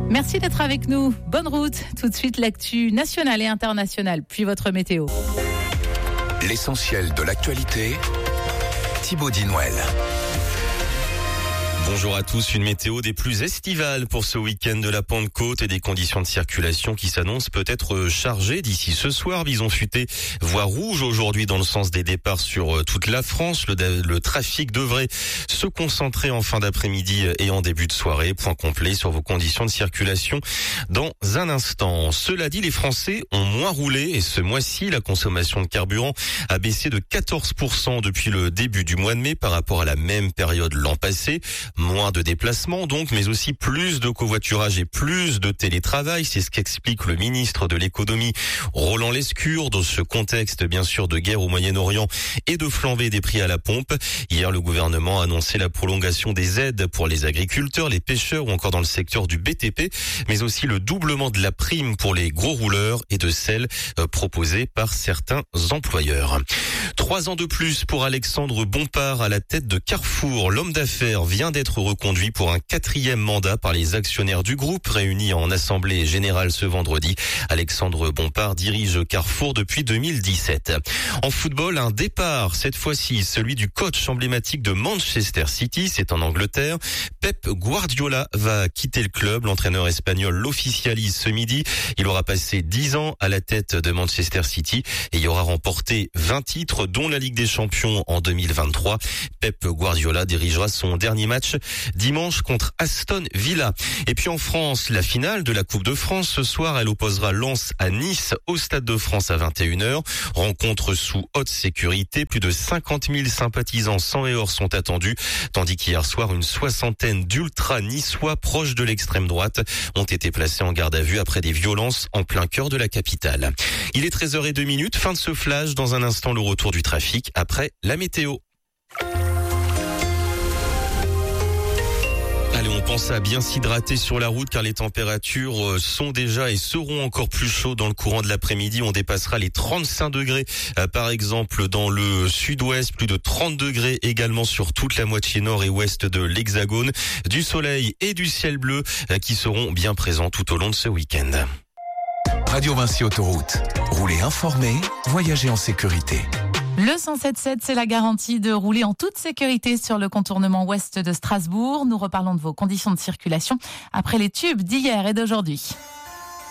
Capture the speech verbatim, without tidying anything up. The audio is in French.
Merci d'être avec nous. Bonne route. Tout de suite, l'actu nationale et internationale, puis votre météo. L'essentiel de l'actualité, Thibaut Dinouel. Bonjour à tous, une météo des plus estivales pour ce week-end de la Pentecôte et des conditions de circulation qui s'annoncent peut-être chargées d'ici ce soir. Bison futé, voie rouge aujourd'hui dans le sens des départs sur toute la France. Le, le trafic devrait se concentrer en fin d'après-midi et en début de soirée. Point complet sur vos conditions de circulation dans un instant. Cela dit, les Français ont moins roulé et ce mois-ci, la consommation de carburant a baissé de quatorze pour cent depuis le début du mois de mai par rapport à la même période l'an passé. Moins de déplacements donc, mais aussi plus de covoiturage et plus de télétravail. C'est ce qu'explique le ministre de l'économie, Roland Lescure, dans ce contexte bien sûr de guerre au Moyen-Orient et de flambée des prix à la pompe. Hier, le gouvernement a annoncé la prolongation des aides pour les agriculteurs, les pêcheurs ou encore dans le secteur du B T P, mais aussi le doublement de la prime pour les gros rouleurs et de celle proposée par certains employeurs. Trois ans de plus pour Alexandre Bompard à la tête de Carrefour. L'homme d'affaires vient d'être reconduit pour un quatrième mandat par les actionnaires du groupe réunis en assemblée générale ce vendredi. Alexandre Bompard dirige Carrefour depuis deux mille dix-sept. En football, un départ, cette fois-ci celui du coach emblématique de Manchester City, c'est en Angleterre. Pep Guardiola va quitter le club. L'entraîneur espagnol l'officialise ce midi. Il aura passé dix ans à la tête de Manchester City et il aura remporté vingt titres, dont la Ligue des Champions en deux mille vingt-trois. Pep Guardiola dirigera son dernier match dimanche contre Aston Villa. Et puis en France, la finale de la Coupe de France. Ce soir, elle opposera Lens à Nice au Stade de France à vingt et une heures. Rencontre sous haute sécurité. Plus de cinquante mille sympathisants sang et or sont attendus. Tandis qu'hier soir, une soixantaine d'ultra niçois proches de l'extrême droite ont été placés en garde à vue après des violences en plein cœur de la capitale. Il est treize heures zéro deux, fin de ce flash. Dans un instant, le retour du trafic après la météo. Allez, on pense à bien s'hydrater sur la route car les températures sont déjà et seront encore plus chaudes dans le courant de l'après-midi. On dépassera les trente-cinq degrés par exemple dans le sud-ouest, plus de trente degrés également sur toute la moitié nord et ouest de l'Hexagone. Du soleil et du ciel bleu qui seront bien présents tout au long de ce week-end. Radio Vinci Autoroute. Roulez informé, voyagez en sécurité. Le cent sept sept, c'est la garantie de rouler en toute sécurité sur le contournement ouest de Strasbourg. Nous reparlons de vos conditions de circulation après les tubes d'hier et d'aujourd'hui.